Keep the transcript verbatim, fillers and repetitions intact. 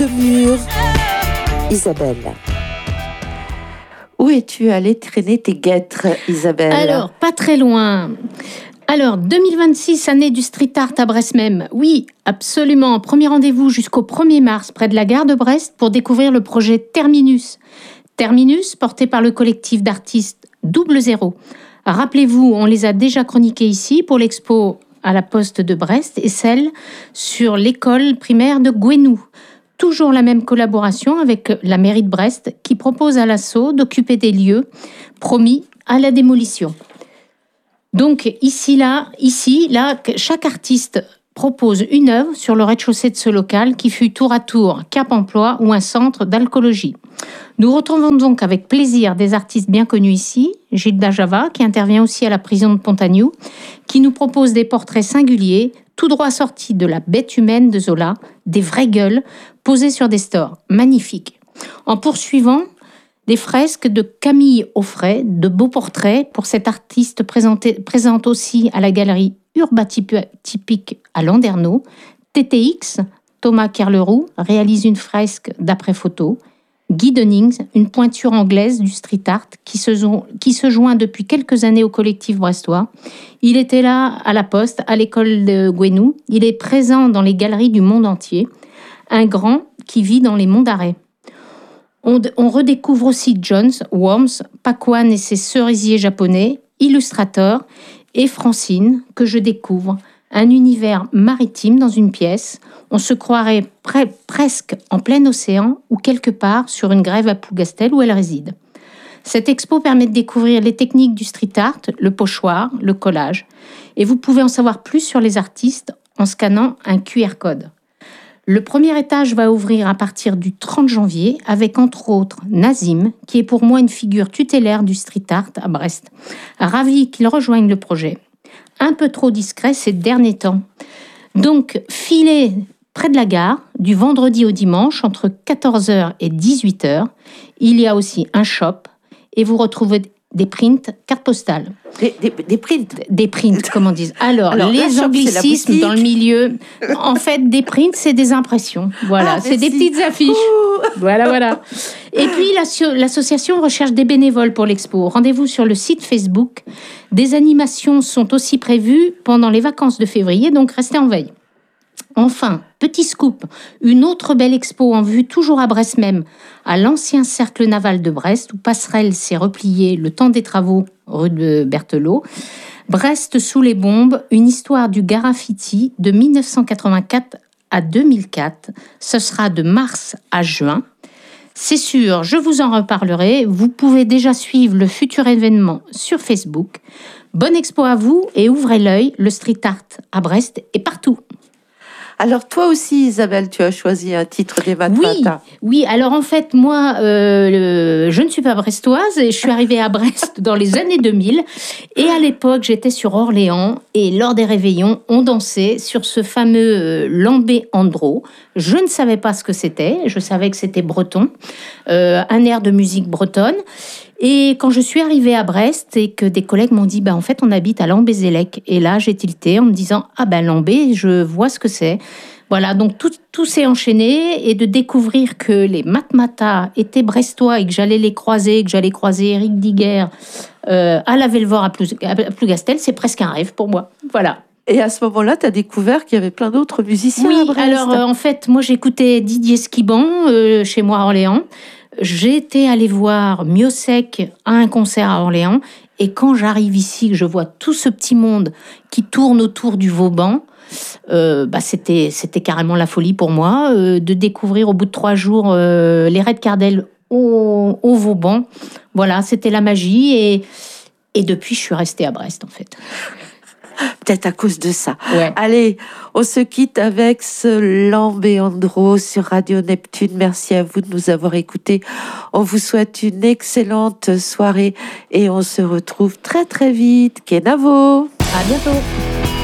de mur. Isabelle. Où es-tu allée traîner tes guêtres, Isabelle ? Alors, pas très loin. Alors, deux mille vingt-six, année du street art à Brest même. Oui, absolument. Premier rendez-vous jusqu'au premier mars, près de la gare de Brest, pour découvrir le projet Terminus. Terminus, porté par le collectif d'artistes Double Zéro. Rappelez-vous, on les a déjà chroniqués ici pour l'expo à la Poste de Brest et celle sur l'école primaire de Gouesnou. Toujours la même collaboration avec la mairie de Brest qui propose à l'assaut d'occuper des lieux promis à la démolition. Donc ici, là, ici, là, chaque artiste propose une œuvre sur le rez-de-chaussée de ce local qui fut tour à tour Cap Emploi ou un centre d'alcoolologie. Nous retrouvons donc avec plaisir des artistes bien connus ici, Gilda Java, qui intervient aussi à la prison de Pontagnoux, qui nous propose des portraits singuliers, tout droit sortis de la bête humaine de Zola, des vraies gueules, posées sur des stores magnifiques. En poursuivant, des fresques de Camille Offray, de beaux portraits pour cet artiste présenté, présente aussi à la galerie Urbatypique à Landerneau. T T X, Thomas Kerleroux, réalise une fresque d'après photo. Guy Dennings, une pointure anglaise du street art qui se, qui se joint depuis quelques années au collectif brestois. Il était là à la Poste, à l'école de Gouesnou. Il est présent dans les galeries du monde entier. Un grand qui vit dans les monts d'Arrée. On, on redécouvre aussi Jones, Worms, Pacuan et ses cerisiers japonais, Illustrator et Francine, que je découvre. Un univers maritime dans une pièce. On se croirait pre- presque en plein océan ou quelque part sur une grève à Plougastel où elle réside. Cette expo permet de découvrir les techniques du street art, le pochoir, le collage. Et vous pouvez en savoir plus sur les artistes en scannant un Q R code. Le premier étage va ouvrir à partir du trente janvier avec entre autres Nazim, qui est pour moi une figure tutélaire du street art à Brest. Ravi qu'il rejoigne le projet. Un peu trop discret ces derniers temps. Donc, filez près de la gare, du vendredi au dimanche, entre quatorze heures et dix-huit heures. Il y a aussi un shop et vous retrouvez des prints, cartes postales. Des, des, des prints Des prints, comme on dit. Alors, Alors les shop, anglicismes dans le milieu. En fait, des prints, c'est des impressions. Voilà, ah, c'est des petites affiches. Ouh. Voilà, voilà. Et puis, l'association recherche des bénévoles pour l'expo. Rendez-vous sur le site Facebook. Des animations sont aussi prévues pendant les vacances de février, donc restez en veille. Enfin, petit scoop, une autre belle expo en vue, toujours à Brest même, à l'ancien cercle naval de Brest, où Passerelle s'est replié le temps des travaux rue de Berthelot. Brest sous les bombes, une histoire du graffiti de dix-neuf cent quatre-vingt-quatre à deux mille quatre. Ce sera de mars à juin. C'est sûr, je vous en reparlerai. Vous pouvez déjà suivre le futur événement sur Facebook. Bonne expo à vous et ouvrez l'œil, le street art à Brest et partout. Alors toi aussi, Isabelle, tu as choisi un titre des Matmata. Oui, oui. Alors en fait, moi, euh, le, je ne suis pas brestoise et je suis arrivée à Brest dans les années deux mille. Et à l'époque, j'étais sur Orléans et lors des réveillons, on dansait sur ce fameux euh, lambé andro. Je ne savais pas ce que c'était. Je savais que c'était breton, euh, un air de musique bretonne. Et quand je suis arrivée à Brest et que des collègues m'ont dit bah, « en fait, on habite à Lambé-Zélec ». Et là, j'ai tilté en me disant « ah ben Lambé, je vois ce que c'est ». Voilà, donc tout, tout s'est enchaîné et de découvrir que les Matmata étaient brestois et que j'allais les croiser, que j'allais croiser Éric Diguer euh, à la Velvore à Plougastel, c'est presque un rêve pour moi. Voilà. Et à ce moment-là, tu as découvert qu'il y avait plein d'autres musiciens oui, à Brest. alors euh, en fait, moi j'écoutais Didier Skiban euh, chez moi à Orléans. J'étais allée voir Miossec à un concert à Orléans. Et quand j'arrive ici, que je vois tout ce petit monde qui tourne autour du Vauban, euh, bah c'était, c'était carrément la folie pour moi euh, de découvrir au bout de trois jours euh, les Red Cardel au, au Vauban. Voilà, c'était la magie. Et, et depuis, je suis restée à Brest, en fait. Peut-être à cause de ça. Ouais. Allez, on se quitte avec ce Lambé Andro sur Radio Neptune. Merci à vous de nous avoir écoutés. On vous souhaite une excellente soirée et on se retrouve très très vite. Kenavo. À bientôt.